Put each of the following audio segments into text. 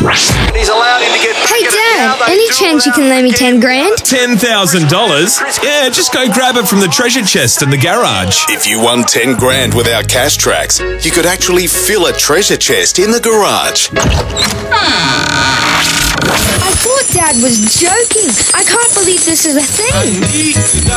He's allowed him to get back. Hey, Dad, any chance you can lend me 10 grand? $10,000? Yeah, just go grab it from the treasure chest in the garage. If you won 10 grand with our cash tracks, you could actually fill a treasure chest in the garage. I thought Dad was joking. I can't believe this is a thing.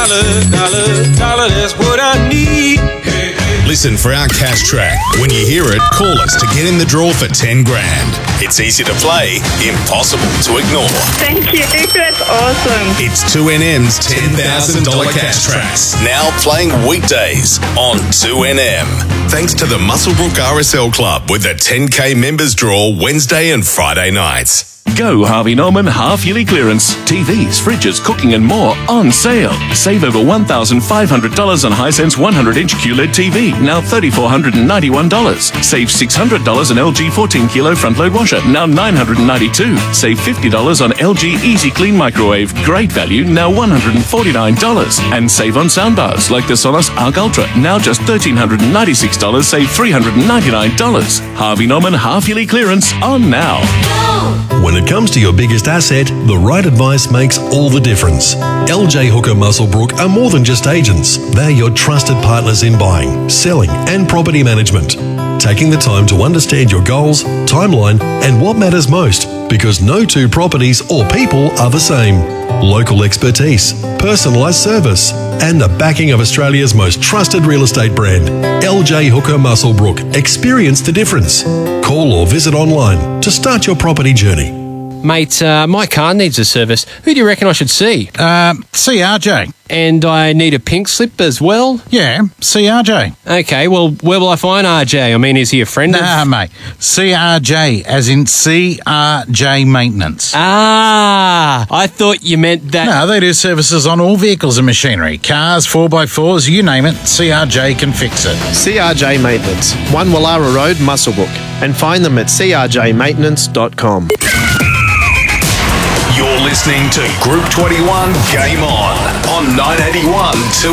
Dollar, that's what I need. Listen for our cash track. When you hear it, call us to get in the draw for 10 grand. It's easy to play, impossible to ignore. Thank you. That's awesome. It's 2NM's $10,000 cash tracks. Now playing weekdays on 2NM. Thanks to the Muswellbrook RSL Club with a 10K members draw Wednesday and Friday nights. Go Harvey Norman half-yearly clearance. TVs, fridges, cooking and more on sale. Save over $1,500 on Hisense 100-inch QLED TV, now $3,491. Save $600 on LG 14-kilo front-load washer, now $992. Save $50 on LG Easy Clean microwave, great value, now $149. And save on soundbars like the Sonos Arc Ultra, now just $1,396, save $399. Harvey Norman half-yearly clearance on now. When it comes to your biggest asset, the right advice makes all the difference. LJ Hooker Muswellbrook are more than just agents. They're your trusted partners in buying, selling and property management. Taking the time to understand your goals, timeline and what matters most, because no two properties or people are the same. Local expertise, personalised service and the backing of Australia's most trusted real estate brand, LJ Hooker Muswellbrook. Experience the difference. Call or visit online to start your property journey. Mate, my car needs a service. Who do you reckon I should see? See RJ. And I need a pink slip as well? Yeah, see RJ. Okay, well, where will I find RJ? I mean, is he a friend Nah, mate. CRJ, as in CRJ Maintenance. Ah, I thought you meant that... No, they do services on all vehicles and machinery. Cars, 4x4s, you name it, CRJ can fix it. CRJ Maintenance, 1 Wallara Road, Muswellbrook. And find them at crjmaintenance.com. You're listening to Group 21 Game On 981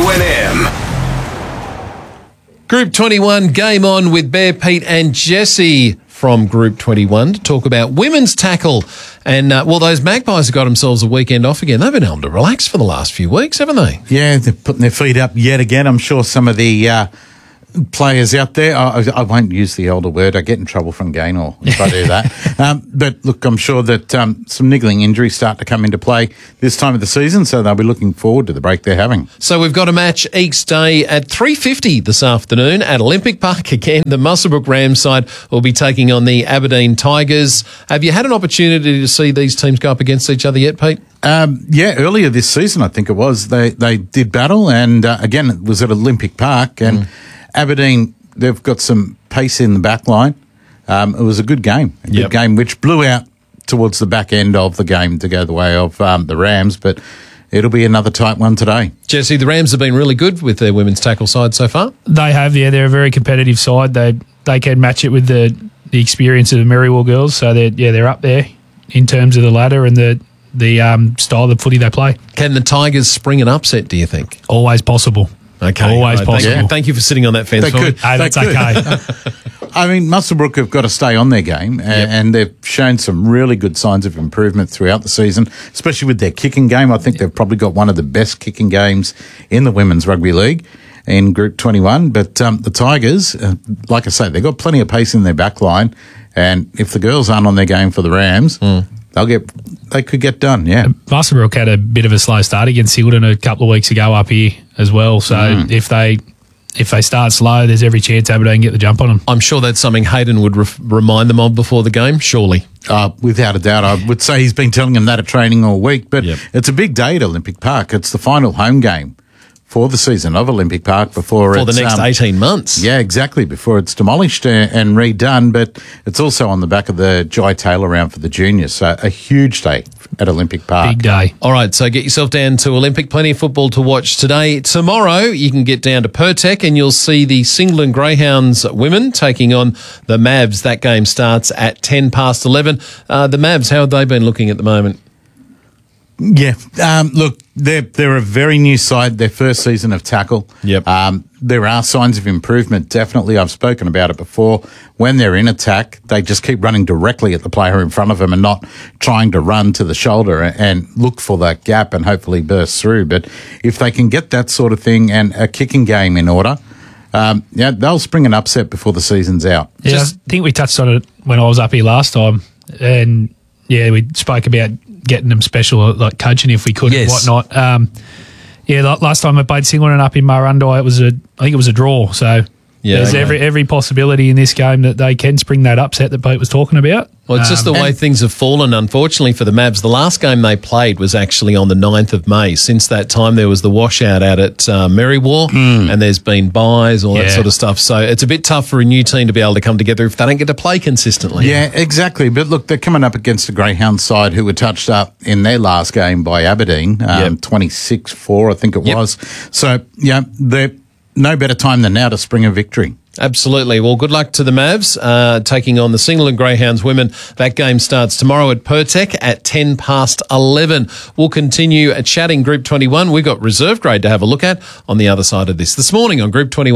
2NM. Group 21 Game On with Bear, Pete and Jesse from Group 21 to talk about women's tackle. And, those Magpies have got themselves a weekend off again. They've been able to relax for the last few weeks, haven't they? Yeah, they're putting their feet up yet again. I'm sure some of the... players out there, I won't use the older word. I get in trouble from Gaynor if I do that. But look, I'm sure that some niggling injuries start to come into play this time of the season, so they'll be looking forward to the break they're having. So we've got a match each day at 3:50 this afternoon at Olympic Park again. The Muswellbrook Rams side will be taking on the Aberdeen Tigers. Have you had an opportunity to see these teams go up against each other yet, Pete? Yeah, earlier this season, I think it was, they did battle, and again, it was at Olympic Park, and Aberdeen, they've got some pace in the back line. It was a good game, good game, which blew out towards the back end of the game to go the way of the Rams, but it'll be another tight one today. Jesse, the Rams have been really good with their women's tackle side so far. They have, yeah. They're a very competitive side. They can match it with the experience of the Merriwell girls, so they're up there in terms of the ladder and the style of footy they play. Can the Tigers spring an upset, do you think? Always possible. Okay. Always possible. Thank you for sitting on that fence. They could. Hey, that's okay. I mean, Muswellbrook have got to stay on their game, and they've shown some really good signs of improvement throughout the season, especially with their kicking game. I think they've probably got one of the best kicking games in the Women's Rugby League in Group 21. But the Tigers, like I say, they've got plenty of pace in their back line, and if the girls aren't on their game for the Rams, they could get done, yeah. Muswellbrook had a bit of a slow start against Hilton a couple of weeks ago up here as well. So if they start slow, there's every chance Aberdeen get the jump on them. I'm sure that's something Hayden would remind them of before the game, surely. Without a doubt. I would say he's been telling them that at training all week. But it's a big day at Olympic Park. It's the final home game for the season of Olympic Park before the next 18 months. Yeah, exactly, before it's demolished and redone. But it's also on the back of the Jai Taylor round for the juniors. So a huge day at Olympic Park. Big day. All right, so get yourself down to Olympic. Plenty of football to watch today. Tomorrow, you can get down to Pertec and you'll see the Singleton Greyhounds women taking on the Mavs. That game starts at 11:10. The Mavs, how have they been looking at the moment? Yeah, look, they're a very new side. Their first season of tackle. Yep. there are signs of improvement, definitely. I've spoken about it before. When they're in attack, they just keep running directly at the player in front of them and not trying to run to the shoulder and look for that gap and hopefully burst through. But if they can get that sort of thing and a kicking game in order, they'll spring an upset before the season's out. Yeah, I think we touched on it when I was up here last time. And, we spoke about getting them special, like coaching if we could and whatnot. Last time I played Singleton up in Murrundi, I think it was a draw. So there's every possibility in this game that they can spring that upset that Pete was talking about. Well, it's just the way things have fallen, unfortunately, for the Mavs. The last game they played was actually on the 9th of May. Since that time, there was the washout out at Merriwar, and there's been buys, all that sort of stuff. So it's a bit tough for a new team to be able to come together if they don't get to play consistently. Yeah, exactly. But look, they're coming up against the Greyhound side who were touched up in their last game by Aberdeen, 26-4, I think it was. So, they're no better time than now to spring a victory. Absolutely. Well, good luck to the Mavs taking on the Singleton Greyhounds women. That game starts tomorrow at Pertec at 11:10. We'll continue chatting Group 21. We've got reserve grade to have a look at on the other side of this morning on Group 21.